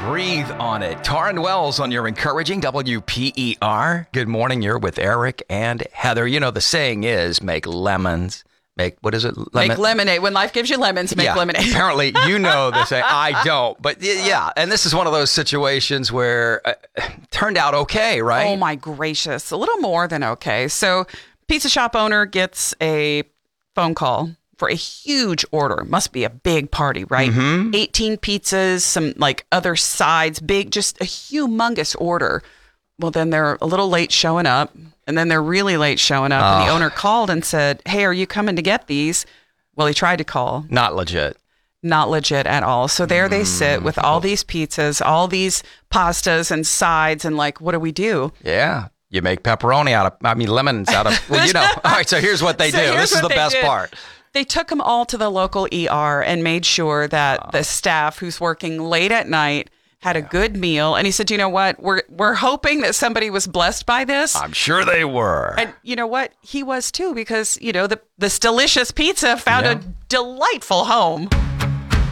Breathe on it. Taryn Wells on your encouraging WPER. Good morning. You're with Eric and Heather. You know, the saying is make lemons. What is it? Make lemonade. When life gives you lemons, make lemonade. Apparently, you know the saying. I don't. But yeah, and this is one of those situations where turned out okay, right? Oh, my gracious. A little more than okay. So pizza shop owner gets a phone call for a huge order. Must be a big party, right? 18 pizzas, some like other sides, big, just a humongous order. Well, then they're a little late showing up, and then they're really late showing up. And the owner called and said, "Hey, are you coming to get these?" Well, he tried to call. Not legit. Not legit at all. So there they sit with all these pizzas, all these pastas and sides, and like, what do we do? Yeah. You make lemons out of, well, you know. All right, so here's what they do. This is the best part. They took them all to the local ER and made sure that the staff who's working late at night had a good meal. And he said, you know what? We're hoping that somebody was blessed by this. I'm sure they were. And you know what? He was too, because, you know, this delicious pizza found a delightful home.